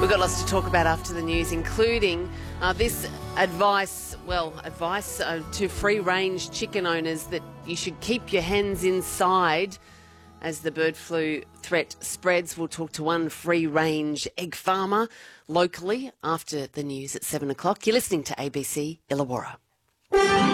We've got lots to talk about after the news, including this advice to free-range chicken owners that you should keep your hens inside as the bird flu threat spreads. We'll talk to one free-range egg farmer locally after the news at 7 o'clock. You're listening to ABC Illawarra.